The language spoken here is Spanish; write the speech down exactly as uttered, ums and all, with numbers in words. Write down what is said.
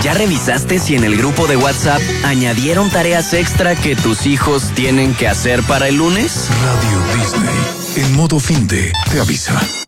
¿Ya revisaste si en el grupo de WhatsApp añadieron tareas extra que tus hijos tienen que hacer para el lunes? Radio Disney, en modo fin de, te avisa.